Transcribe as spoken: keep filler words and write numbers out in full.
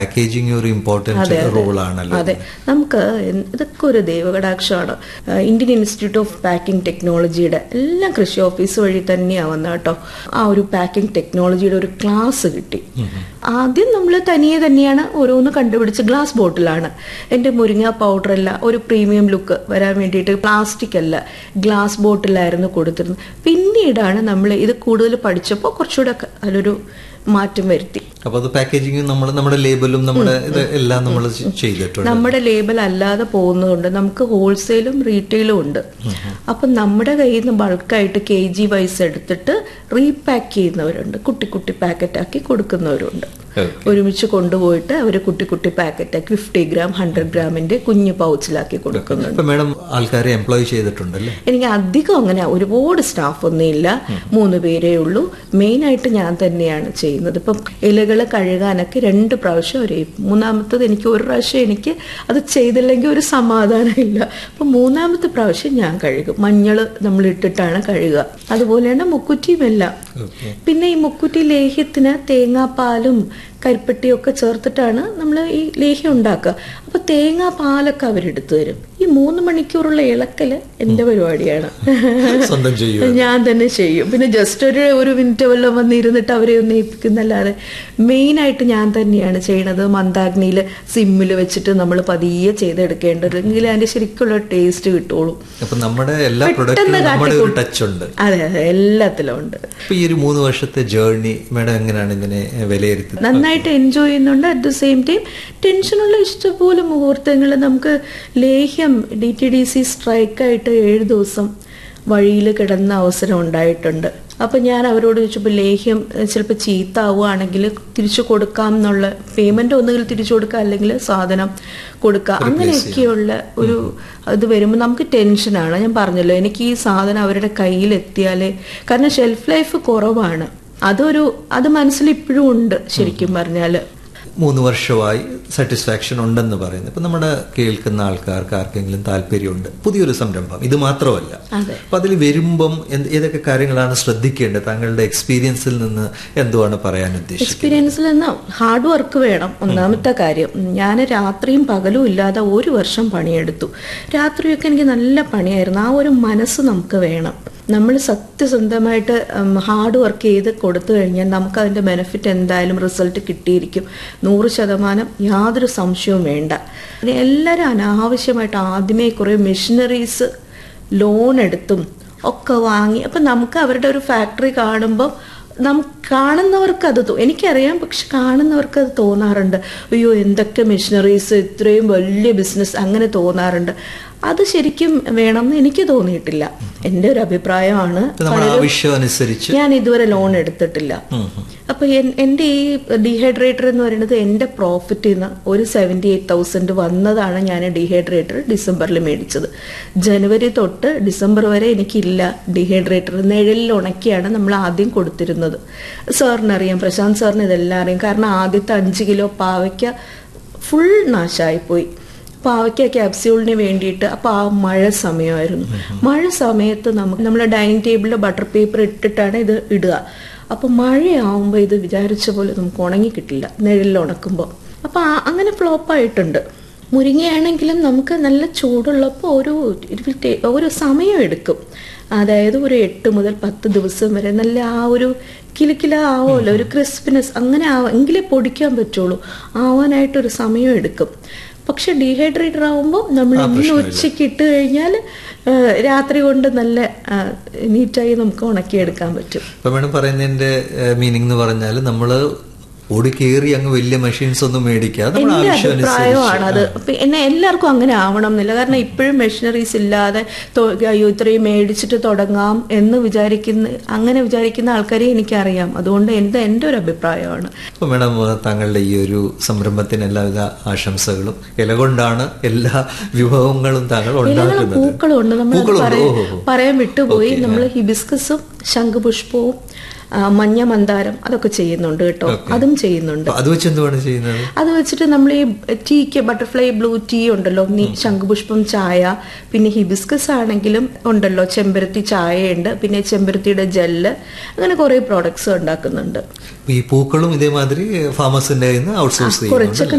Packaging ഒരു important റോളാണല്ലോ. അതെ, നമുക്ക് ഇതൊക്കെ ഒരു ദൈവകടാക്ഷമാണ്. ഇന്ത്യൻ ഇൻസ്റ്റിറ്റ്യൂട്ട് ഓഫ് പാക്കിംഗ് ടെക്നോളജിയുടെ എല്ലാം കൃഷി ഓഫീസ് വഴി തന്നെയാണ് വന്നത് കേട്ടോ. ആ ഒരു പാക്കിംഗ് ടെക്നോളജിയുടെ ഒരു ക്ലാസ് കിട്ടി. ആദ്യം നമ്മൾ തനിയെ തന്നെയാണ് ഓരോന്ന് കണ്ടുപിടിച്ച് ഗ്ലാസ് ബോട്ടിലാണ്. എൻ്റെ മുരിങ്ങ പൗഡറല്ല, ഒരു പ്രീമിയം ലുക്ക് വരാൻ വേണ്ടിയിട്ട് പ്ലാസ്റ്റിക് അല്ല, ഗ്ലാസ് ബോട്ടിലായിരുന്നു കൊടുത്തിരുന്നത്. പിന്നീടാണ് നമ്മൾ ഇത് കൂടുതൽ പഠിച്ചപ്പോൾ കുറച്ചുകൂടെ അതിലൊരു മാറ്റം വരുത്തി. അപ്പൊ അത് പാക്കേജിങ് നമ്മൾ നമ്മുടെ ലേബലും നമ്മുടെ ഇത് എല്ലാം നമ്മൾ ചെയ്തിട്ടുണ്ട്. നമ്മുടെ ലേബൽ അല്ലാതെ പോകുന്നതുകൊണ്ട് നമുക്ക് ഹോൾസെയിലും റീറ്റെയിലും ഉണ്ട്. അപ്പൊ നമ്മുടെ കയ്യിൽ നിന്ന് ബൾക്കായിട്ട് കെ ജി വൈസ് എടുത്തിട്ട് റീപാക്ക് ചെയ്യുന്നവരുണ്ട്, കുട്ടി കുട്ടി പാക്കറ്റാക്കി കൊടുക്കുന്നവരുണ്ട്. ഒരുമിച്ച് കൊണ്ടുപോയിട്ട് അവർ കുട്ടി കുട്ടി പാക്കറ്റാക്കി ഫിഫ്റ്റി ഗ്രാം ഹൺഡ്രഡ് ഗ്രാമിന്റെ കുഞ്ഞു പൗച്ചിലാക്കി കൊടുക്കുന്നുണ്ട്. മാഡം ആൾക്കാരെ എംപ്ലോയ് ചെയ്തിട്ടുണ്ടല്ലേ? എനിക്ക് അധികം അങ്ങനെ ഒരുപാട് സ്റ്റാഫ് ഒന്നും ഇല്ല, മൂന്ന് പേരേ ഉള്ളൂ. മെയിൻ ആയിട്ട് ഞാൻ തന്നെയാണ് ചെയ്യുന്നത്. ഇപ്പം ഇലകൾ കഴുകാനൊക്കെ രണ്ട് പ്രാവശ്യം ഒരു മൂന്നാമത്തത് എനിക്ക് ഒരു പ്രാവശ്യം എനിക്ക് അത് ചെയ്തില്ലെങ്കിൽ ഒരു സമാധാനം ഇല്ല. അപ്പൊ മൂന്നാമത്തെ പ്രാവശ്യം ഞാൻ കഴുകും. മഞ്ഞൾ നമ്മൾ ഇട്ടിട്ടാണ് കഴുകുക. അതുപോലെയാണ് മുക്കുറ്റിയും എല്ലാം. പിന്നെ ഈ മുക്കുറ്റി ലേഹ്യത്തിന് തേങ്ങാപ്പാലും കരിപ്പട്ടിയൊക്കെ ചേർത്തിട്ടാണ് നമ്മൾ ഈ ലേഹ്യം ഉണ്ടാക്കുക. അപ്പൊ തേങ്ങാ പാലൊക്കെ അവരെടുത്തു തരും. ഈ മൂന്ന് മണിക്കൂറുള്ള ഇളക്കല് എന്റെ പരിപാടിയാണ്, ഞാൻ തന്നെ ചെയ്യും. പിന്നെ ജസ്റ്റ് ഒരു ഒരു മിനിറ്റ് വല്ലതും വന്നിരുന്നിട്ട് അവരെ ഒന്ന് ഏൽപ്പിക്കുന്നല്ലാതെ മെയിൻ ആയിട്ട് ഞാൻ തന്നെയാണ് ചെയ്യണത്. മന്ദാഗ്നിയിൽ സിമ്മിൽ വെച്ചിട്ട് നമ്മൾ പതിയെ ചെയ്തെടുക്കേണ്ടത്, എങ്കിൽ അതിന്റെ ശരിക്കുള്ള ടേസ്റ്റ് കിട്ടുള്ളൂ. അതെ അതെ, എല്ലാത്തിലും ഉണ്ട്. ഈ ഒരു മൂന്ന് വർഷത്തെ ജേർണി മാഡം എങ്ങനെയാണ് ഇതിനെ വിലയിരുത്തുന്നത്? നന്നായിട്ട് എൻജോയ് ചെയ്യുന്നുണ്ട്. അറ്റ് ദ സെയിം ടൈം ടെൻഷനുള്ള ഇഷ്ടംപോലെ മുഹൂർത്തങ്ങൾ. നമുക്ക് ലേഹ്യം ഡി ടി ഡി സി സ്ട്രൈക്കായിട്ട് ഏഴ് ദിവസം വഴിയിൽ കിടന്ന അവസരം ഉണ്ടായിട്ടുണ്ട്. അപ്പൊ ഞാൻ അവരോട് ചോദിച്ചപ്പോൾ ലേഹ്യം ചിലപ്പോൾ ചീത്താവുകയാണെങ്കിൽ തിരിച്ചു കൊടുക്കാം എന്നുള്ള പേയ്മെന്റ് ഒന്നുകിൽ തിരിച്ചു കൊടുക്കാം അല്ലെങ്കിൽ സാധനം കൊടുക്കുക, അങ്ങനെയൊക്കെയുള്ള ഒരു ഇത് വരുമ്പോൾ നമുക്ക് ടെൻഷനാണ്. ഞാൻ പറഞ്ഞല്ലോ, എനിക്ക് ഈ സാധനം അവരുടെ കയ്യിൽ എത്തിയാലേ, കാരണം ഷെൽഫ് ലൈഫ് കുറവാണ്. അതൊരു അത് മനസ്സിൽ ഇപ്പോഴും ഉണ്ട്. ശരിക്കും പറഞ്ഞാല് മൂന്ന് വർഷമായി സാറ്റിസ്ഫാക്ഷൻ ഉണ്ടെന്ന് പറയുന്നത്. ഇപ്പൊ നമ്മുടെ കേൾക്കുന്ന ആൾക്കാർക്ക് ആർക്കെങ്കിലും താല്പര്യമുണ്ട്, പുതിയൊരു സംരംഭം ഇത് മാത്രമല്ല, അപ്പൊ അതിൽ വരുമ്പം ഏതൊക്കെ കാര്യങ്ങളാണ് ശ്രദ്ധിക്കേണ്ടത്? താങ്കളുടെ എക്സ്പീരിയൻസിൽ നിന്ന് എന്തുവാണ് പറയാൻ ഉദ്ദേശിച്ചത്? എക്സ്പീരിയൻസിൽ നിന്ന് ഹാർഡ് വർക്ക് വേണം, ഒന്നാമത്തെ കാര്യം. ഞാൻ രാത്രിയും പകലും ഇല്ലാതെ ഒരു വർഷം പണിയെടുത്തു. രാത്രിയൊക്കെ എനിക്ക് നല്ല പണിയായിരുന്നു. ആ ഒരു മനസ്സ് നമുക്ക് വേണം. നമ്മൾ സത്യസന്ധമായിട്ട് ഹാർഡ് വർക്ക് ചെയ്ത് കൊടുത്തു കഴിഞ്ഞാൽ നമുക്ക് അതിന്റെ ബെനിഫിറ്റ് എന്തായാലും റിസൾട്ട് കിട്ടിയിരിക്കും, നൂറ് ശതമാനം, യാതൊരു സംശയവും വേണ്ട. എല്ലാവരും അനാവശ്യമായിട്ട് ആദ്യമേ കുറേ മെഷീനറീസ് ലോൺ എടുത്തും ഒക്കെ വാങ്ങി. അപ്പം നമുക്ക് അവരുടെ ഒരു ഫാക്ടറി കാണുമ്പോൾ നമുക്ക് കാണുന്നവർക്ക് അത് എനിക്കറിയാം, പക്ഷെ കാണുന്നവർക്ക് അത് തോന്നാറുണ്ട്, അയ്യോ എന്തൊക്കെ മെഷീനറീസ്, ഇത്രയും വലിയ ബിസിനസ്, അങ്ങനെ തോന്നാറുണ്ട്. അത് ശരിക്കും വേണമെന്ന് എനിക്ക് തോന്നിയിട്ടില്ല. എന്റെ ഒരു അഭിപ്രായമാണ്. ഞാൻ ഇതുവരെ ലോൺ എടുത്തിട്ടില്ല. അപ്പൊ എന്റെ ഈ ഡീഹൈഡ്രേറ്റർ എന്ന് പറയുന്നത് എന്റെ പ്രോഫിറ്റിൽ നിന്ന് ഒരു സെവന്റി എയ്റ്റ് തൗസൻഡ് വന്നതാണ്. ഞാൻ ഡീഹൈഡ്രേറ്റർ ഡിസംബറിൽ മേടിച്ചത്. ജനുവരി തൊട്ട് ഡിസംബർ വരെ എനിക്കില്ല ഡീഹൈഡ്രേറ്റർ. നിഴലിൽ ഉണക്കിയാണ് നമ്മൾ ആദ്യം കൊടുത്തിരുന്നത്. സാറിനറിയാം, പ്രശാന്ത് സാറിന് ഇതെല്ലാം അറിയാം. കാരണം ആദ്യത്തെ അഞ്ച് കിലോ പാവയ്ക്ക ഫുൾ നാശമായിപ്പോയി. പാവയ്ക്ക ക്യാപ്സ്യൂളിന് വേണ്ടിയിട്ട്. അപ്പൊ ആ മഴ സമയമായിരുന്നു. മഴ സമയത്ത് നമുക്ക് നമ്മുടെ ഡൈനിങ് ടേബിളിൽ ബട്ടർ പേപ്പർ ഇട്ടിട്ടാണ് ഇത് ഇടുക. അപ്പൊ മഴയാവുമ്പോൾ ഇത് വിചാരിച്ച പോലെ നമുക്ക് ഉണങ്ങി കിട്ടില്ല നിഴലിൽ ഉണക്കുമ്പോൾ. അപ്പൊ അങ്ങനെ ഫ്ലോപ്പായിട്ടുണ്ട്. മുരിങ്ങയാണെങ്കിലും നമുക്ക് നല്ല ചൂടുള്ളപ്പോൾ ഒരു ഒരു സമയം എടുക്കും. അതായത് ഒരു എട്ട് മുതൽ പത്ത് ദിവസം വരെ നല്ല ആ ഒരു കിലുക്കില ആവുമല്ലോ, ഒരു ക്രിസ്പിനെസ് അങ്ങനെ ആവാം, എങ്കിലേ പൊടിക്കാൻ പറ്റുള്ളൂ. ആവാനായിട്ടൊരു സമയം എടുക്കും. പക്ഷെ ഡീഹൈഡ്രേറ്റർ ആവുമ്പോൾ നമ്മൾ ഇന്ന് ഉച്ചയ്ക്ക് ഇട്ട് കഴിഞ്ഞാൽ രാത്രി കൊണ്ട് നല്ല നീറ്റായി നമുക്ക് ഉണക്കിയെടുക്കാൻ പറ്റും. ഇപ്പൊ മേഡം പറയുന്നതിന്റെ മീനിങ് എന്ന് പറഞ്ഞാൽ നമ്മള് ഓടി കയറി അങ്ങ് വലിയ മെഷീൻസ് ഒന്നും മേടിക്കാതെ എന്റെ അഭിപ്രായമാണ് അത്. എന്നെ എല്ലാവർക്കും അങ്ങനെ ആവണം എന്നില്ല. കാരണം ഇപ്പോഴും മെഷീനറീസ് ഇല്ലാതെ അയ്യോ ഇത്രയും മേടിച്ചിട്ട് തുടങ്ങാം എന്ന് വിചാരിക്കുന്ന അങ്ങനെ വിചാരിക്കുന്ന ആൾക്കാരെ എനിക്കറിയാം. അതുകൊണ്ട് എന്റെ എന്റെ ഒരു അഭിപ്രായമാണ്. അപ്പൊ മേഡം, താങ്കളുടെ ഈ ഒരു സംരംഭത്തിന് എല്ലാവിധ ആശംസകളും. ഇല കൊണ്ടാണ് എല്ലാ വിഭവങ്ങളും താങ്കൾ ഉണ്ടാക്കുന്നത്. പൂക്കളും ഉണ്ട്. നമ്മൾ പറയാൻ വിട്ടുപോയി. നമ്മൾ ഹിബിസ്കസും ശംഖുപുഷ്പവും മഞ്ഞ മന്ദാരം അതൊക്കെ ചെയ്യുന്നുണ്ട് കേട്ടോ. അതും ചെയ്യുന്നുണ്ട്. അത് വെച്ച് എന്തുവാണ് ചെയ്യുന്നത്? അത് വെച്ചിട്ട് നമ്മൾ ഈ ടീക്ക് ബട്ടർഫ്ലൈ ബ്ലൂ ടീ ഉണ്ടല്ലോ, ശംഖുപുഷ്പം ചായ, പിന്നെ ഹിബിസ്കസ് ആണെങ്കിലും ഉണ്ടല്ലോ, ചെമ്പരത്തി ചായയുണ്ട്, പിന്നെ ചെമ്പരത്തിയുടെ ജെല്ല്, അങ്ങനെ കുറെ പ്രോഡക്ട്സ് ഉണ്ടാക്കുന്നുണ്ട്. ഈ പൂക്കളും ഇതേമാതിരി ഫാമേഴ്സിന്റെ ഔട്ട്സോഴ്സ് ചെയ്യുന്നുണ്ട്.